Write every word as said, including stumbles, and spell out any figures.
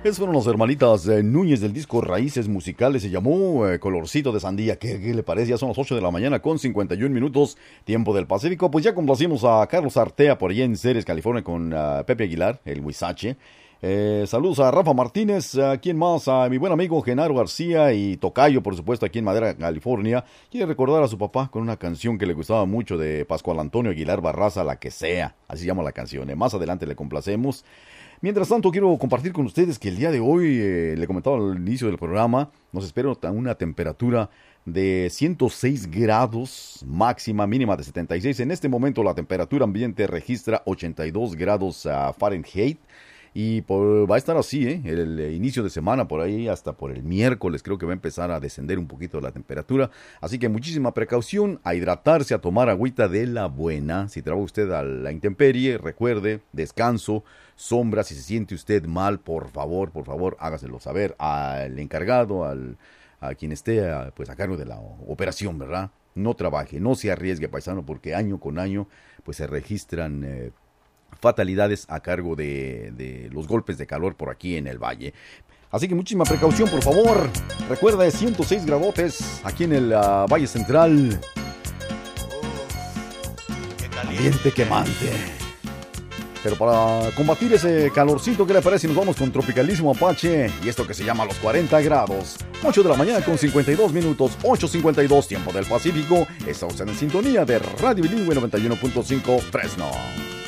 Esas fueron las hermanitas eh, Núñez del disco Raíces Musicales. Se llamó eh, Colorcito de Sandía. ¿Qué, ¿Qué le parece? Ya son las ocho de la mañana con cincuenta y un minutos, tiempo del Pacífico. Pues ya complacimos a Carlos Artea por allá en Ceres, California, con uh, Pepe Aguilar, el Huizache. Eh, saludos a Rafa Martínez, a quien más, a mi buen amigo Genaro García y Tocayo, por supuesto, aquí en Madera, California. Quiere recordar a su papá con una canción que le gustaba mucho de Pascual Antonio Aguilar Barraza, La que sea. Así se llama la canción. Eh, más adelante le complacemos. Mientras tanto, quiero compartir con ustedes que el día de hoy, eh, le comentaba al inicio del programa, nos espera una temperatura de ciento seis grados, máxima, mínima de setenta y seis. En este momento la temperatura ambiente registra ochenta y dos grados uh, Fahrenheit. Y por, va a estar así, ¿eh? El, el inicio de semana, por ahí hasta por el miércoles, creo que va a empezar a descender un poquito la temperatura. Así que muchísima precaución, a hidratarse, a tomar agüita de la buena. Si trabaja usted a la intemperie, recuerde, descanso, sombra. Si se siente usted mal, por favor, por favor, hágaselo saber al encargado, al, a quien esté a, pues a cargo de la operación, ¿verdad? No trabaje, no se arriesgue, paisano, porque año con año pues se registran Eh, fatalidades a cargo de, de los golpes de calor por aquí en el valle. Así que muchísima precaución, por favor. Recuerda, ciento seis gradotes aquí en el uh, Valle Central. Ambiente quemante. Pero para combatir ese calorcito, ¿qué le parece? Nos vamos con Tropicalísimo Apache y esto que se llama los cuarenta grados. ocho de la mañana con cincuenta y dos minutos, ocho cincuenta y dos, tiempo del Pacífico. Estamos en sintonía de Radio Bilingüe noventa y uno punto cinco Fresno.